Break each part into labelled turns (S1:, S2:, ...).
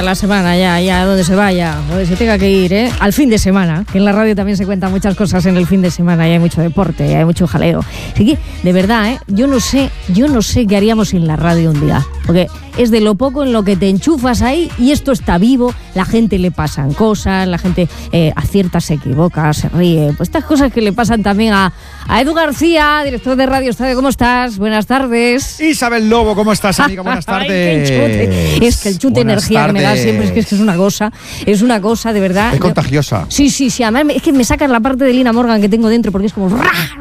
S1: la semana, ya, donde se vaya, donde se tenga que ir, al fin de semana, que en la radio también se cuentan muchas cosas en el fin de semana, y hay mucho deporte, y hay mucho jaleo. Así que, de verdad, yo no sé qué haríamos sin la radio un día, porque es de lo poco en lo que te enchufas ahí y esto está vivo, la gente le pasan cosas, la gente acierta, se equivoca, se ríe, pues estas cosas que le pasan también a Edu García, director de Radio Estadio. ¿Cómo estás? Buenas tardes.
S2: Isabel Lobo, ¿cómo estás, amiga? Buenas tardes.
S1: Ay, es que el chute de energía que me da siempre es que es una cosa, de verdad.
S2: Es contagiosa.
S1: Sí, además es que me sacan la parte de Lina Morgan que tengo dentro porque es como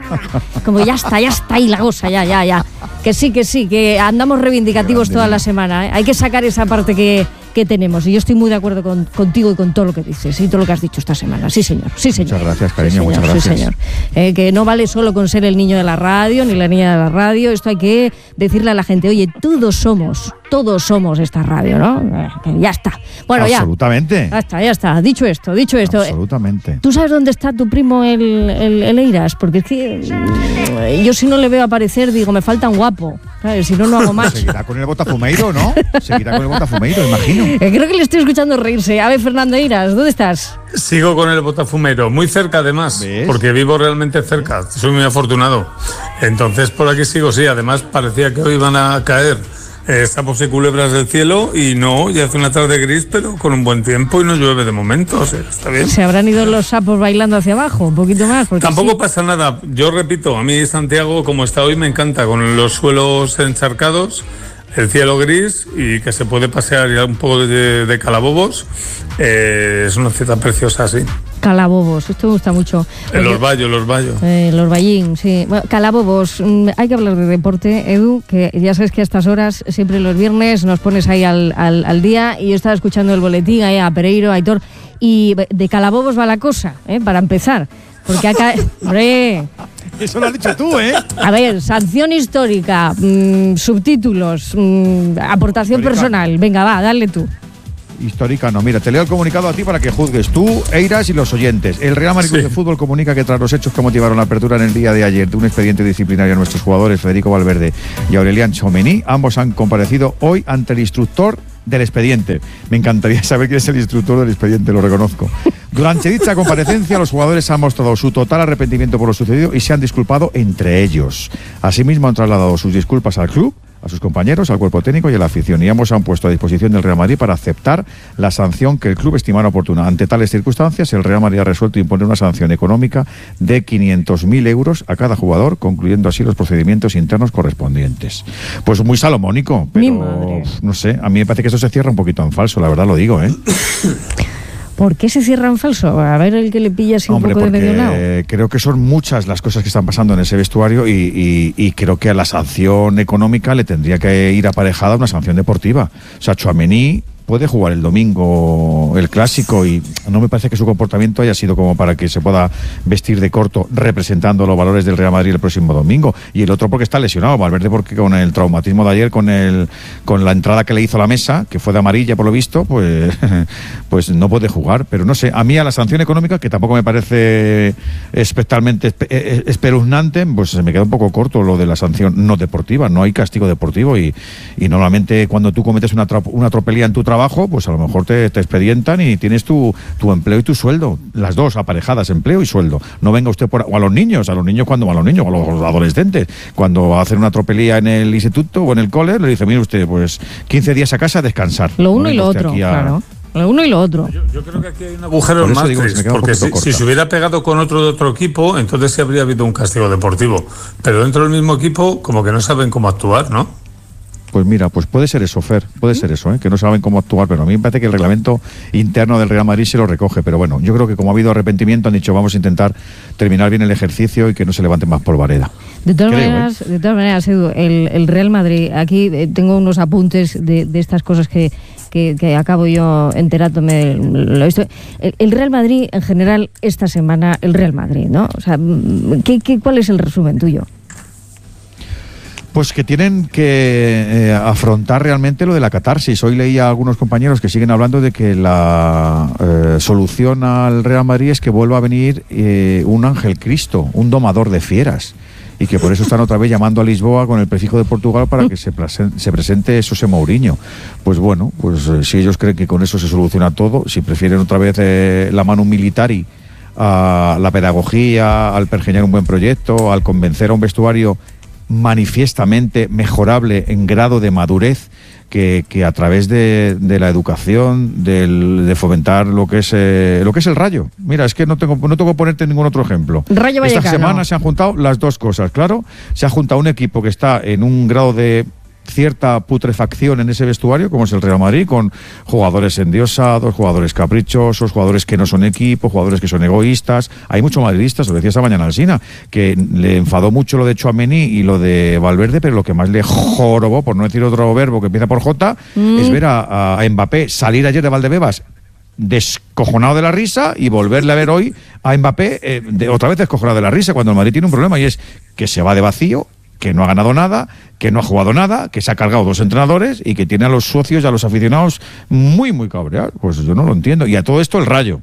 S1: ya está ahí la cosa, ya. Que sí, que andamos reivindicativos toda la semana, Hay que sacar esa parte que tenemos, y yo estoy muy de acuerdo contigo y con todo lo que dices y todo lo que has dicho esta semana. Sí, señor.
S2: Muchas gracias, cariño, muchas gracias.
S1: Sí, señor. Que no vale solo con ser el niño de la radio ni la niña de la radio, esto hay que decirle a la gente, oye, todos somos esta radio, ¿no? Ya está. Bueno,
S2: absolutamente.
S1: Ya está. Dicho esto.
S2: Absolutamente.
S1: ¿Tú sabes dónde está tu primo el Eiras? Porque es que yo si no le veo aparecer digo, me falta un guapo, ¿sabes? Si no hago más.
S2: Seguirá con el Botafumeiro, ¿no? Imagino.
S1: Creo que le estoy escuchando reírse. A ver, Fernando Eiras, ¿dónde estás?
S3: Sigo con el Botafumeiro, muy cerca además,
S2: ¿ves?
S3: Porque vivo realmente cerca, soy muy afortunado. Entonces por aquí sigo, sí, además parecía que hoy iban a caer sapos y culebras del cielo y no, ya hace una tarde gris, pero con un buen tiempo y no llueve de momento, o sea, está bien.
S1: ¿Se habrán ido los sapos bailando hacia abajo? Un poquito más.
S3: Tampoco pasa nada, yo repito, a mí Santiago como está hoy me encanta, con los suelos encharcados, el cielo gris y que se puede pasear ya un poco de Calabobos, es una ciudad preciosa, sí.
S1: Calabobos, esto me gusta mucho.
S3: Los Vallos. Los
S1: Vallín, sí. Bueno, Calabobos, hay que hablar de deporte, Edu, que ya sabes que a estas horas, siempre los viernes, nos pones ahí al día, y yo estaba escuchando el boletín ahí a Pereiro, a Aitor, y de Calabobos va la cosa, para empezar. Porque acá... ¡Hombre!
S2: Eso lo has dicho tú,
S1: A ver, sanción histórica, subtítulos, aportación personal. Venga, va, dale tú.
S2: Histórica no, mira, te leo el comunicado a ti para que juzgues tú, Eiras y los oyentes. El Real Madrid Club de Fútbol comunica que tras los hechos que motivaron la apertura en el día de ayer de un expediente disciplinario a nuestros jugadores Federico Valverde y Aurelian Tchouameni, ambos han comparecido hoy ante el instructor del expediente. Me encantaría saber quién es el instructor del expediente, lo reconozco. Durante dicha comparecencia, los jugadores han mostrado su total arrepentimiento por lo sucedido y se han disculpado entre ellos. Asimismo, han trasladado sus disculpas al club, a sus compañeros, al cuerpo técnico y a la afición, y ambos se han puesto a disposición del Real Madrid para aceptar la sanción que el club estimara oportuna. Ante tales circunstancias, el Real Madrid ha resuelto imponer una sanción económica de 500.000 euros a cada jugador, concluyendo así los procedimientos internos correspondientes. Pues muy salomónico, pero no sé, a mí me parece que esto se cierra un poquito en falso, la verdad lo digo,
S1: ¿Por qué se cierra en falso? A ver el que le pilla así un poco de medio lado.
S2: Creo que son muchas las cosas que están pasando en ese vestuario y creo que a la sanción económica le tendría que ir aparejada una sanción deportiva. O sea, Tchouameni puede jugar el domingo el clásico y no me parece que su comportamiento haya sido como para que se pueda vestir de corto representando los valores del Real Madrid el próximo domingo. Y el otro porque está lesionado, Valverde porque con el traumatismo de ayer, con la entrada que le hizo a la mesa, que fue de amarilla por lo visto, pues no puede jugar. Pero no sé, a mí a la sanción económica, que tampoco me parece especialmente espeluznante, pues se me queda un poco corto lo de la sanción no deportiva. No hay castigo deportivo y normalmente cuando tú cometes una tropelía en tu trabajo, pues a lo mejor te expedientan y tienes tu empleo y tu sueldo, las dos aparejadas, empleo y sueldo. No venga usted o a los niños o a los adolescentes, cuando hacen una tropelía en el instituto o en el cole, le dice, mire usted, pues 15 días a casa a descansar.
S1: Lo uno y lo otro, claro. Lo uno y lo otro.
S3: Yo creo que aquí hay un agujero en Matrix, porque si se hubiera pegado con otro de otro equipo, entonces sí habría habido un castigo deportivo. Pero dentro del mismo equipo, como que no saben cómo actuar, ¿no?
S2: Pues mira, pues puede ser eso, Fer, puede ser eso, que no saben cómo actuar, pero a mí me parece que el reglamento interno del Real Madrid se lo recoge, pero bueno, yo creo que como ha habido arrepentimiento han dicho vamos a intentar terminar bien el ejercicio y que no se levanten más polvareda.
S1: De todas maneras, Edu, el Real Madrid, aquí tengo unos apuntes de estas cosas que acabo yo enterándome, el Real Madrid en general esta semana, el Real Madrid, ¿no? O sea, ¿cuál es el resumen tuyo?
S2: Pues que tienen que afrontar realmente lo de la catarsis. Hoy leía a algunos compañeros que siguen hablando de que la solución al Real Madrid es que vuelva a venir un ángel Cristo, un domador de fieras. y que por eso están otra vez llamando a Lisboa con el prefijo de Portugal para que se presente José Mourinho. Pues bueno, pues si ellos creen que con eso se soluciona todo, si prefieren otra vez la mano militari a la pedagogía, al pergeñar un buen proyecto, al convencer a un vestuario manifiestamente mejorable en grado de madurez, que a través de la educación, de fomentar lo que es el Rayo. Mira, es que no tengo que ponerte ningún otro ejemplo.
S1: Rayo Vallecano.
S2: Esta semana se han juntado las dos cosas, claro. Se ha juntado un equipo que está en un grado de cierta putrefacción en ese vestuario, como es el Real Madrid, con jugadores endiosados, jugadores caprichosos, jugadores que no son equipo, jugadores que son egoístas. Hay muchos madridistas, lo decía esta mañana Alsina, que le enfadó mucho lo de Tchouaméni y lo de Valverde, pero lo que más le jorobó, por no decir otro verbo que empieza por J, es ver a Mbappé salir ayer de Valdebebas descojonado de la risa y volverle a ver hoy a Mbappé otra vez descojonado de la risa, cuando el Madrid tiene un problema, y es que se va de vacío, que no ha ganado nada, que no ha jugado nada, que se ha cargado 2 entrenadores y que tiene a los socios y a los aficionados muy, muy cabreados. Pues yo no lo entiendo. Y a todo esto el Rayo,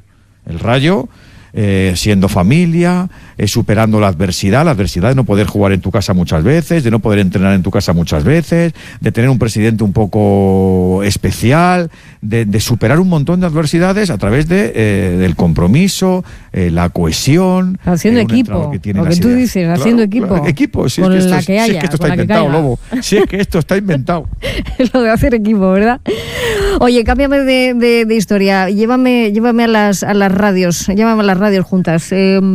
S2: siendo familia, superando la adversidad de no poder jugar en tu casa muchas veces, de no poder entrenar en tu casa muchas veces, de tener un presidente un poco especial, de superar un montón de adversidades a través del compromiso, la cohesión.
S1: Haciendo equipo, lo que tú dices, haciendo equipo.
S2: Equipo, si
S1: con
S2: es que
S1: la que haya,
S2: si es que esto está inventado, Lobo. Si es que esto está inventado.
S1: Lo de hacer equipo, ¿verdad? Oye, cámbiame de historia. Llévame a las radios. Llévame a las radios juntas.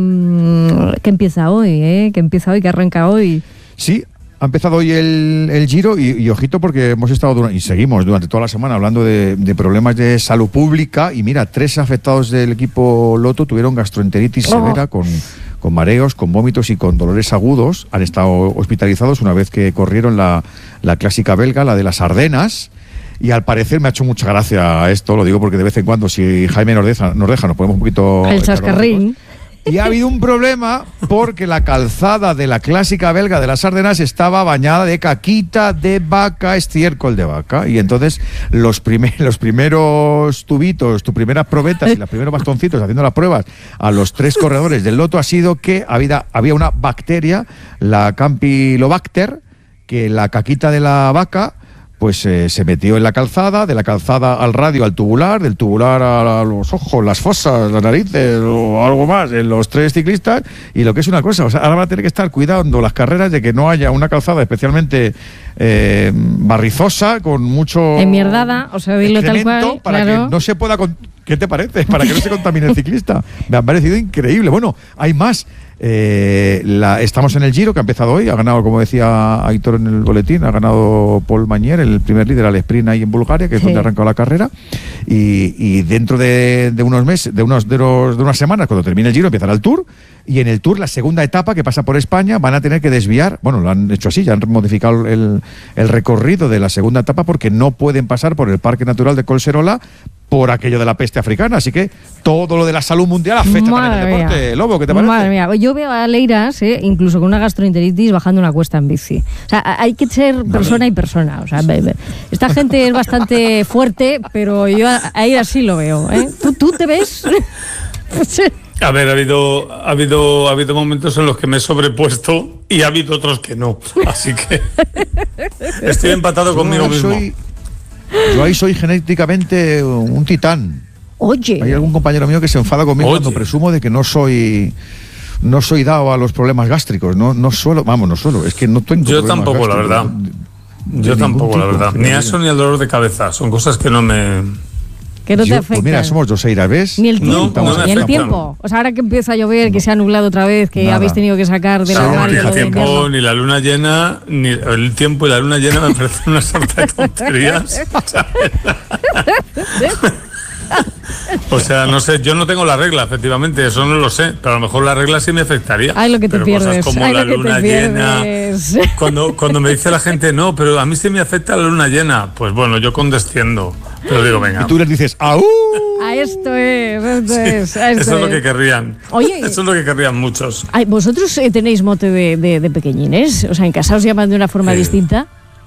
S1: Que empieza hoy, que arranca hoy.
S2: Sí, ha empezado hoy el Giro y ojito, porque hemos estado y seguimos durante toda la semana hablando de problemas de salud pública, y mira, 3 afectados del equipo Lotto tuvieron gastroenteritis severa con mareos, con vómitos y con dolores agudos. Han estado hospitalizados una vez que corrieron la clásica belga, la de las Ardenas. Y al parecer me ha hecho mucha gracia esto, lo digo porque de vez en cuando, si Jaime nos deja, nos ponemos un poquito...
S1: El chascarrín.
S2: Y ha habido un problema porque la calzada de la clásica belga de las Ardenas estaba bañada de caquita de vaca, estiércol de vaca. Y entonces los primeros tubitos, tus primeras probetas y los primeros bastoncitos haciendo las pruebas a los 3 corredores del Lotto ha sido que había una bacteria, la Campylobacter, que la caquita de la vaca pues se metió en la calzada, de la calzada al radio, al tubular, del tubular a los ojos, las fosas, las narices o algo más en los 3 ciclistas. Y lo que es una cosa, o sea, ahora van a tener que estar cuidando las carreras de que no haya una calzada especialmente barrizosa, con mucho
S1: enmierdada, o sea, dilo tal cual,
S2: para
S1: claro,
S2: que no se pueda... ¿Qué te parece? Para que no se contamine el ciclista. Me ha parecido increíble. Bueno, hay más. Estamos en el Giro, que ha empezado hoy. Ha ganado, como decía Aitor en el boletín, ha ganado Paul Magnier, el primer líder al sprint ahí en Bulgaria, que es donde ha arrancado la carrera. Y dentro de unos meses, de unas semanas, cuando termine el Giro, empezará el Tour. Y en el Tour, la segunda etapa, que pasa por España, van a tener que desviar. Bueno, lo han hecho así, ya han modificado el recorrido de la segunda etapa, porque no pueden pasar por el Parque Natural de Collserola por aquello de la peste africana. Así que todo lo de la salud mundial afecta también el deporte. Lobo, ¿qué te parece?
S1: Madre mía, yo veo a Leiras, incluso con una gastroenteritis, bajando una cuesta en bici. O sea, hay que ser persona y persona. O sea, esta gente es bastante fuerte, pero yo ahí así lo veo. ¿Tú te ves?
S3: A ver, ha habido momentos en los que me he sobrepuesto y ha habido otros que no. Así que estoy empatado conmigo mismo.
S2: Yo ahí soy genéticamente un titán.
S1: Oye.
S2: Hay algún compañero mío que se enfada conmigo cuando presumo de que no soy dado a los problemas gástricos. No suelo, es que no tengo.
S3: Yo tampoco, la verdad. Yo tampoco, la verdad. Ni a eso ni al dolor de cabeza. Son cosas que no me...
S1: Que no te afectan.
S2: Pues mira, somos 2 Eiras, ¿ves?
S1: Ni el tiempo, ni el tiempo. O sea, ahora que empieza a llover, que se ha nublado otra vez, que habéis tenido que sacar de la
S3: armario. Ni el tiempo, ni la luna llena, ni el tiempo y la luna llena me parecen una sarta de tonterías. O sea, no sé, yo no tengo la regla, efectivamente, eso no lo sé, pero a lo mejor la regla sí me afectaría.
S1: Ay, lo que te
S3: pero
S1: pierdes.
S3: Cosas como la luna llena. Cuando me dice la gente, no, pero a mí sí me afecta la luna llena, pues bueno, yo condesciendo. Pero digo, venga.
S2: Y tú les dices, ¡au!
S1: Esto es.
S3: Eso es lo que querrían.
S1: Oye,
S3: eso es lo que querrían muchos.
S1: ¿Vosotros tenéis mote de pequeñines? O sea, ¿en casa os llaman de una forma distinta?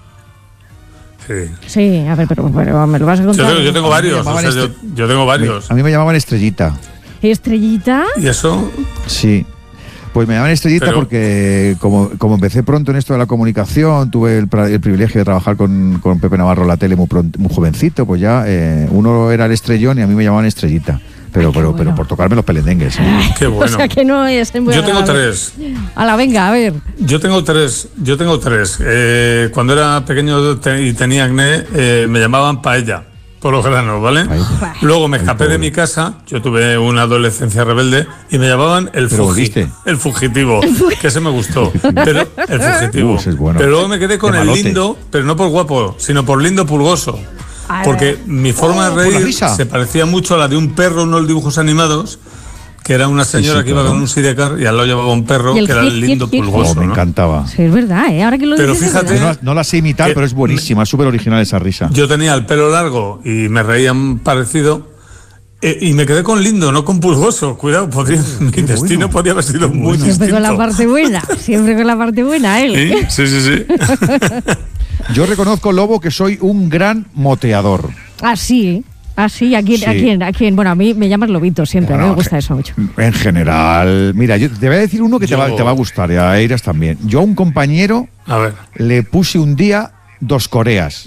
S1: Sí, a ver, pero me lo vas a contar.
S3: Yo tengo varios, yo tengo varios.
S2: A mí me llamaban Estrellita.
S1: ¿Estrellita?
S3: ¿Y eso?
S2: Sí. Pues me llaman Estrellita porque como empecé pronto en esto de la comunicación, tuve el privilegio de trabajar con Pepe Navarro en la tele muy jovencito, pues ya uno era el Estrellón y a mí me llamaban Estrellita. Pero por tocarme los pelendengues.
S3: Qué bueno.
S1: O sea que no es muy
S3: Yo tengo
S1: agradable.
S3: 3.
S1: Hala, venga, a ver.
S3: Yo tengo tres. Cuando era pequeño y tenía acné, me llamaban Paella, por los granos, ¿vale?
S2: Paella.
S3: Luego me escapé de mi casa, yo tuve una adolescencia rebelde, y me llamaban el fugitivo, que ese me gustó. Pero el fugitivo.
S2: Ese es bueno.
S3: Pero luego me quedé con el lindo, pero no por guapo, sino por lindo pulgoso. Porque mi forma de reír se parecía mucho a la de un perro, unos dibujos animados, que era una señora que iba con un sidecar y al lado llevaba un perro que era el lindo pulgoso.
S2: Me encantaba.
S1: Sí, es verdad, Ahora que lo
S3: pero
S1: dices,
S3: fíjate,
S2: no la sé imitar, pero es buenísima, es súper original esa risa.
S3: Yo tenía el pelo largo y me reían parecido. Y me quedé con lindo, no con pulgoso. Cuidado, mi destino podría haber sido muy distinto.
S1: Siempre con la parte buena, él.
S3: Sí.
S2: Yo reconozco, Lobo, que soy un gran moteador.
S1: ¿A quién? Bueno, a mí me llamas Lobito siempre, a mí me gusta eso mucho.
S2: En general, mira, yo te voy a decir uno que te va a gustar, y a Eiras también. Yo a un compañero le puse un día 2 coreas.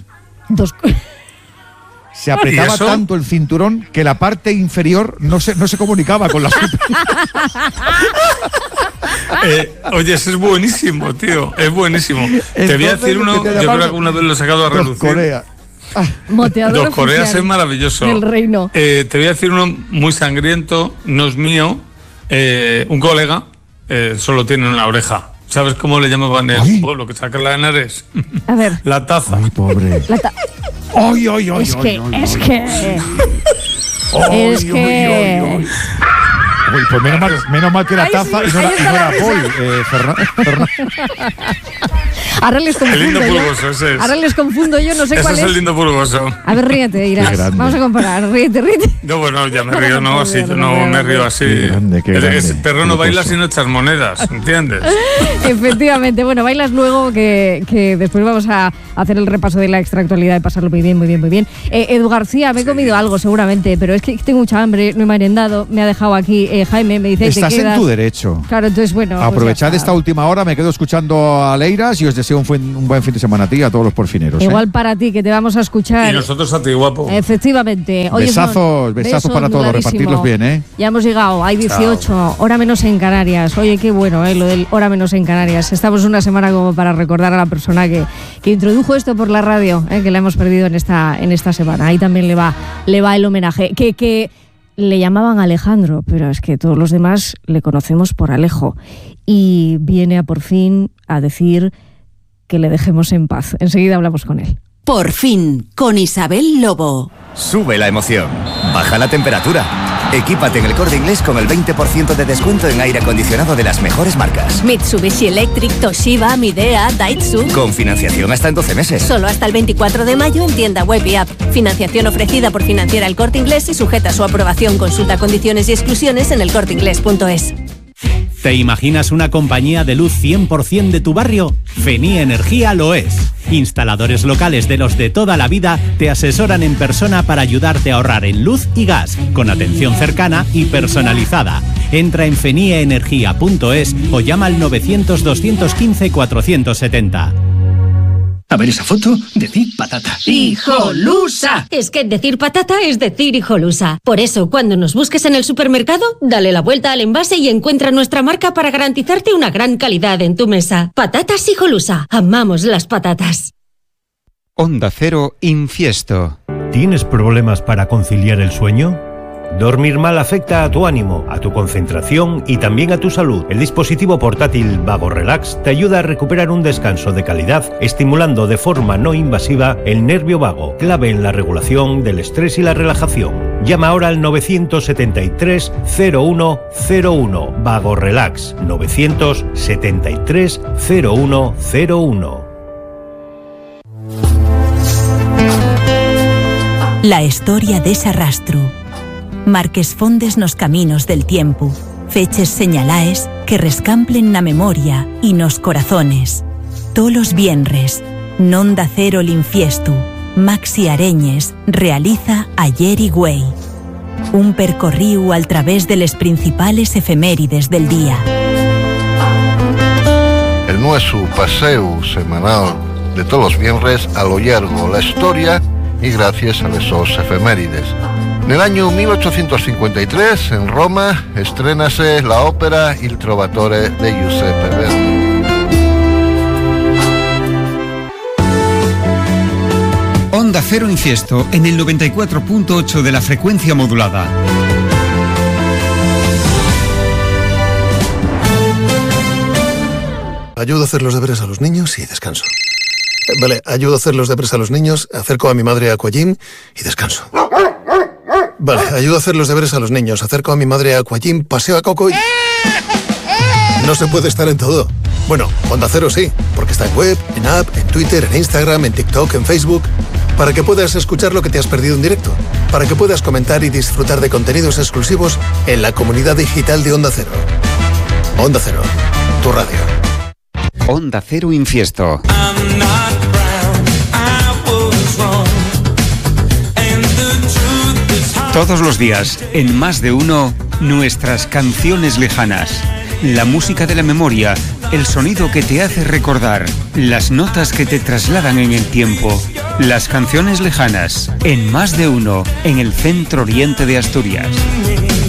S2: Se apretaba tanto el cinturón que la parte inferior no se comunicaba con la superior.
S3: Oye, ese es buenísimo, tío. Es buenísimo. Entonces, te voy a decir uno, yo creo que alguna vez lo he sacado a relucir.
S1: Moteador
S3: 2 coreas es maravilloso.
S1: Del reino.
S3: Te voy a decir uno muy sangriento, no es mío. Un colega solo tiene una oreja. ¿Sabes cómo le llamaban en el pueblo que saca la de Henares?
S1: A ver.
S3: La taza.
S2: Ay, pobre. ¡Ay! Es que... Uy, pues menos mal que era taza y no era Paul, Fernando.
S1: Ahora les confundo.
S3: El lindo pulgoso, ese es.
S1: Ahora les confundo yo, no sé cuál es.
S3: Ese es el lindo pulgoso.
S1: A ver, ríete, Irás. Vamos a comparar. Ríete.
S3: No, bueno, ya me río, no así. Yo no me río así.
S2: Qué grande.
S3: El perro no baila si no echas monedas, ¿entiendes?
S1: Efectivamente. Bueno, bailas luego, que después vamos a hacer el repaso de la extractualidad y pasarlo muy bien. Edu García, me he comido algo seguramente, pero es que tengo mucha hambre, no he merendado, me ha dejado aquí Jaime, me dice
S2: estás
S1: te quedas
S2: en tu derecho.
S1: Claro, entonces bueno.
S2: Aprovechad esta última hora, me quedo escuchando a Leiras y os deseo un buen fin de semana a ti y a todos los porfineros.
S1: Igual para ti, que te vamos a escuchar.
S3: Y nosotros a ti, guapo.
S1: Efectivamente.
S2: Besazos para todos, repartirlos bien,
S1: Ya hemos llegado, hay 18, hora menos en Canarias. Oye, qué bueno, lo del hora menos en Canarias. Estamos una semana como para recordar a la persona que introdujo esto por la radio, que la hemos perdido en esta semana. Ahí también le va el homenaje. Que le llamaban Alejandro, pero es que todos los demás le conocemos por Alejo. Y viene por fin a decir que le dejemos en paz. Enseguida hablamos con él.
S4: Por fin, con Isabel Lobo.
S5: Sube la emoción, baja la temperatura. Equípate en El Corte Inglés con el 20% de descuento en aire acondicionado de las mejores marcas.
S6: Mitsubishi Electric, Toshiba, Midea, Daitsu.
S5: Con financiación hasta en 12 meses.
S6: Solo hasta el 24 de mayo en tienda web y app. Financiación ofrecida por Financiera El Corte Inglés y sujeta a su aprobación. Consulta condiciones y exclusiones en elcorteingles.es.
S7: ¿Te imaginas una compañía de luz 100% de tu barrio? Fenie Energía lo es. Instaladores locales de los de toda la vida te asesoran en persona para ayudarte a ahorrar en luz y gas, con atención cercana y personalizada. Entra en fenieenergia.es o llama al 900-215-470.
S8: A ver esa foto, decir patata.
S6: ¡Hijolusa! Es que decir patata es decir hijolusa. Por eso, cuando nos busques en el supermercado, dale la vuelta al envase y encuentra nuestra marca para garantizarte una gran calidad en tu mesa. Patatas Hijolusa. Amamos las patatas.
S9: Onda Cero Infiesto.
S10: ¿Tienes problemas para conciliar el sueño? Dormir mal afecta a tu ánimo, a tu concentración y también a tu salud. El dispositivo portátil Vago Relax te ayuda a recuperar un descanso de calidad, estimulando de forma no invasiva el nervio vago, clave en la regulación del estrés y la relajación. Llama ahora al 973 0101. Vago Relax 973 0101.
S11: La historia de Sarrastro. Marques fondes nos caminos del tiempo, feches señalaes que rescamplen na memoria y nos corazones. Tolos vienres, non da cero l'infiestu, Maxi Areñes realiza Ayer y Güey. Un percorriu al través de les principales efemérides del día.
S12: continúa su paseo semanal de todos los viernes a lo largo la historia y gracias a esos efemérides. En el año 1853, en Roma, estrénase la ópera Il Trovatore de Giuseppe Verdi.
S9: Onda Cero Infiesto en el 94.8 de la frecuencia modulada.
S13: Ayudo a hacer los deberes a los niños y descanso. Vale, ayudo a hacer los deberes a los niños, acerco a mi madre a Aquagym y descanso. Vale, ayudo a hacer los deberes a los niños, acerco a mi madre a Aquagym, paseo a Coco y... No se puede estar en todo. Bueno, Onda Cero sí, porque está en web, en app, en Twitter, en Instagram, en TikTok, en Facebook, para que puedas escuchar lo que te has perdido en directo, para que puedas comentar y disfrutar de contenidos exclusivos en la comunidad digital de Onda Cero. Onda Cero, tu radio.
S9: Onda Cero Infiesto. Todos los días, en Más de Uno, nuestras canciones lejanas. La música de la memoria, el sonido que te hace recordar, las notas que te trasladan en el tiempo. Las canciones lejanas, en Más de Uno, en el centro oriente de Asturias.